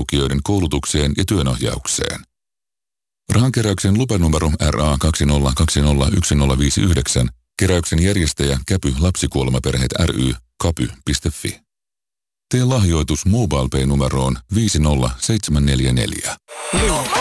lukioiden koulutukseen ja työnohjaukseen. Rahankeräyksen lupanumero RA20201059, keräyksen järjestäjä Käpy Lapsikuolemaperheet ry, kapy.fi. Tee lahjoitus MobilePay-numeroon 50744.